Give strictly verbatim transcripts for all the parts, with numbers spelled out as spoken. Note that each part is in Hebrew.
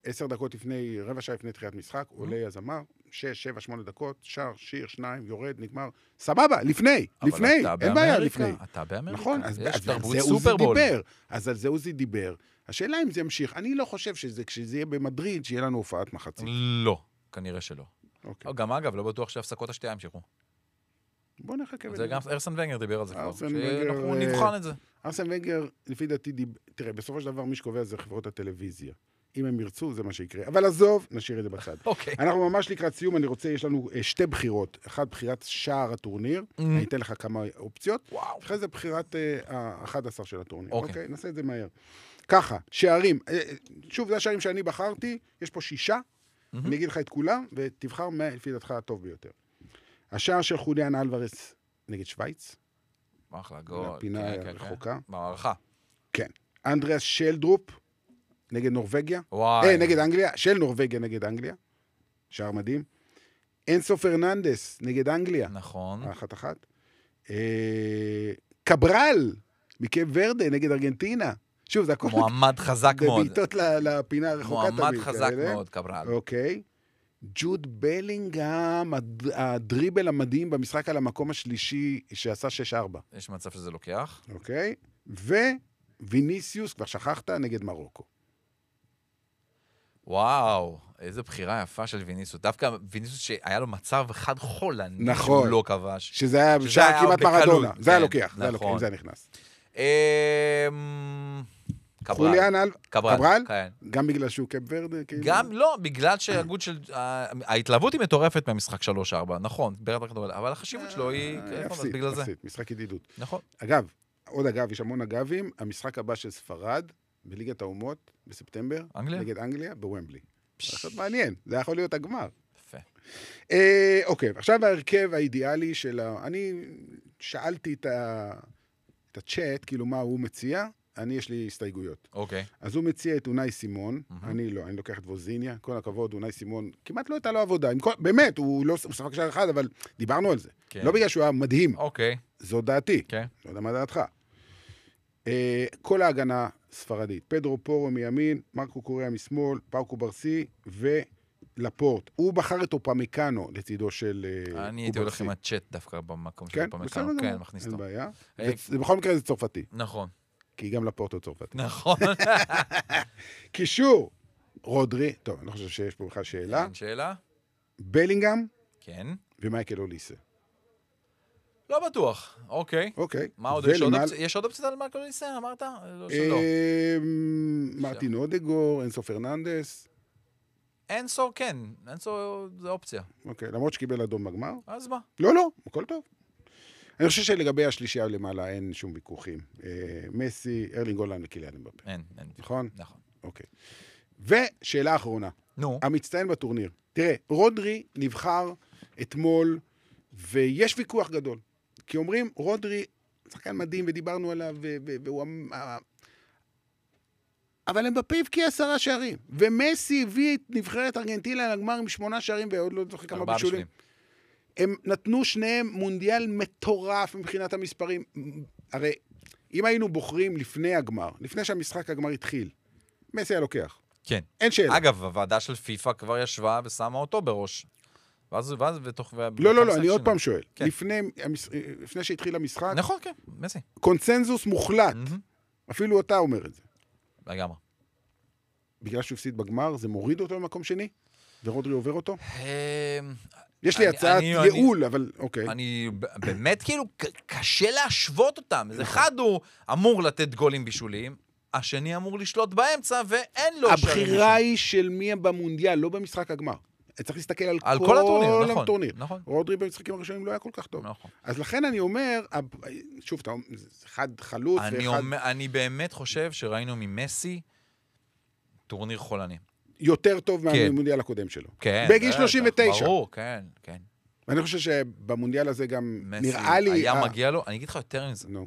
עשר דקות לפני, רבע שעה לפני תחילת משחק, עולה הזמר, שש, שבע, שמונה דקות, שר, שיר, שניים, יורד, נגמר. סבבה, לפני, לפני, אין בעיה לפני. אתה באמריקה, נכון, אז יש על תרבות זה עוזי סופרבול. דיבר. אז על זה עוזי דיבר. השאלה אם זה ימשיך. אני לא חושב שזה, כשזה יהיה במדריד, שיהיה לנו הופעת מחצית. לא, כנראה שלא. אוקיי. גם אגב, לא בטוח שהפסקות השתייה ימשיכו. בוא נחכה. זה גם ארסן ונגר דיבר על זה כבר. ארסן ונגר, שאנחנו נבחן את זה. ארסן ונגר, לפי דעתי, תראה, בסופו של דבר מי שקובע זה חברות הטלוויזיה. אם הם ירצו, זה מה שיקרה. אבל עזוב, נשאיר את זה בצד. אוקיי. אנחנו ממש לקראת סיום, אני רוצה, יש לנו שתי בחירות. אחת, בחירת שער הטורניר, אני אתן לך כמה אופציות. וואו. אחרי זה בחירת ה-אחד עשר של הטורניר. אוקיי. אוקיי, נעשה את זה מהר. ככה, שערים. שוב, זה השערים שאני בחרתי, יש פה שישה. אני אגיד לך את כולם, ותבחר לפי דעתך הטוב ביותר. השער של חוליאן אלוורס נגד שוויץ. אחלה, גול. הפינה הרחוקה. במערכה. כן. אנדריאס שלדרופ נגד נורווגיה. וואי. אה, נגד אנגליה. של נורווגיה נגד אנגליה. שער מדהים. אנסו פרננדס נגד אנגליה. נכון. אחת אחת. אה, קברל מקייב ורדה נגד ארגנטינה. שוב, זה הכל... מועמד חזק מאוד. בביתות לפינה הרחוקה תמיד. מועמד חזק מאוד, קברל. אוקיי. ג'וד בלינגהם, הדריבל המדהים במשחק על המקום השלישי שעשה שש ארבע. יש מצב שזה לוקח. אוקיי. וויניסיוס, כבר שכחת, נגד מרוקו. וואו, איזו בחירה יפה של ויניסיוס. דווקא ויניסיוס שהיה לו מצב אחד חולני, נכון. שהוא לא כבש. שזה היה שער כמעט מרדונה. זה היה לוקח, זה היה לוקח, נכון. אם זה היה נכנס. קברל. חוליאן אל... קברל, קברל? כן. גם בגלל שהוא קאפ ורדה? גם לא, בגלל שהגות של... ההתלהבות היא מטורפת במשחק שלוש ארבע, נכון, אבל החשיבות שלו היא... אפסית, בגלל זה. אפסית, משחק ידידות. נכון. אגב, עוד אגב, יש המון אגבים, המשחק הבא של ספרד, בליגת האומות, בספטמבר, אנגליה? נגד אנגליה, בוומבלי. זה מעניין, זה יכול להיות הגמר. יפה. אה, אוקיי, עכשיו ההרכב האידיאלי של ה... אני שאלתי את, ה... את הצ'אט, כאילו מה הוא מציע, אני יש לי הסתייגויות. אוקיי. אז הוא מציע את אונאי סימון, mm-hmm. אני לא, אני לוקח את ווזיניה, כל הכבוד, אונאי סימון, כמעט לא הייתה לו עבודה, כל... באמת, הוא לא שחק שער אחד, אבל דיברנו על זה. כן. לא בגלל שהוא היה מדהים. אוקיי. זו דעתי. כן. לא יודע מה דעתך. אה, כל ההגנה ספרדית, פדרו פורו מימין, מרקו קוריאה משמאל, פאוקו ברסי ולפורט. הוא בחר את אופמקאנו לצידו של קוברסי. אני הייתי הולך עם הצ'אט דווקא במקום של כן? אופמקאנו. בסדר, כן, מכניס אין אותו. בעיה. אה, זה- בכל מקרה זה צרפתי, נכון. כי גם לפורט הוא צרפתי. נכון. קישור, רודרי, טוב, אני לא חושב שיש פה בכלל שאלה. אין שאלה? בלינגהם כן. ומייקל אוליסה. לא בטוח. אוקיי. אוקיי. מה עוד? יש עוד ולמעלה- אופציה- יש עוד אופציה על מרקו ליסה, אמרת? לא, שלא. אמ, מרטין אודגור, אנסו פרננדס. אנסו, כן. אנסו זה אופציה. אוקיי, למרות שקיבל אדום בגמר. אז מה? לא, לא, הכל טוב. אני חושב שלגבי השלישייה למעלה אין שום ויכוחים. אה, מסי, ארלינג הולנד וקיליאן אמבפה. אין, אין. נכון? נכון. אוקיי. ושאלה אחרונה, נו. המצטיין בטורניר. תראה, רודרי נבחר אתמול, ויש ויכוח גדול. כי אומרים, רודרי, שחקן מדהים, ודיברנו עליו, ו- ו- והוא... אמ- ה- אבל אמבפה הבקיע עשרה שערים, ומסי הביא את נבחרת ארגנטינה לגמר עם שמונה שערים, ועוד לא זוכר כמה ארבעה בישולים. בישולים. הם נתנו שניהם מונדיאל מטורף מבחינת המספרים. הרי אם היינו בוחרים לפני הגמר, לפני שהמשחק הגמר התחיל, מסי היה לוקח. כן. אין שאלה. אגב, הוועדה של פיפה כבר ישבה ושמה אותו בראש. ואז, ואז, ותוך... לא, לא, לא, אני עוד פעם שואל. כן. לפני, המש- לפני שהתחיל המשחק, נכון, כן, מסי. קונצנזוס מוחלט. מהמם. אפילו אתה אומר את זה. לגמרי. בגלל שהוא הפסיד בגמר, זה מוריד אותו למקום שני? ורודרי עובר אותו? אמ, יש לי אני- הצעת אני- ייעול, אבל אוקיי. אני ב- באמת כאילו ק- קשה להשוות אותם. אז אחד הוא אמור לתת גולים בישולים, השני אמור לשלוט באמצע, ואין לו... שערים הבחירה היא של מי במונדיאל, לא במשחק הגמר. צריך להסתכל על על כל כל הטורניר, נכון. הטורניר. נכון. רודרי במשחקים הראשונים לא היה כל כך טוב. נכון. אז לכן אני אומר, הב- שוב, אתה אומר, זה אחד חלוץ אני, ואחד אומר, אני באמת חושב שראינו ממסי טורניר חולני. יותר טוב כן. מהמונדיאל הקודם שלו. כן. בגיל בטח, שלושים ותשע. ברור, כן, כן. ואני חושב שבמונדיאל הזה גם מסי נראה לי... היה אה, מגיע לו, אני אגיד לך יותר מזה. נו.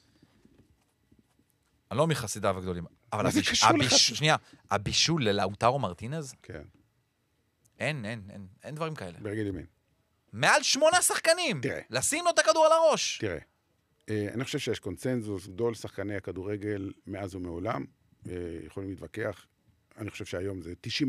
אני לא מחסידיו הגדולים. אבל מה זה הביש- קשור הביש- לחסיד? שנייה, הבישול ללאוטרו מרטינז, כן, אין, אין, אין, אין דברים כאלה. ברגל ימין. מעל שמונה שחקנים. תראה. לשים לו את הכדור על הראש. תראה, אה, אני חושב שיש קונצנזוס גדול שחקני הכדורגל מאז ומעולם. אה, יכולים להתווכח. אני חושב שהיום זה תשעים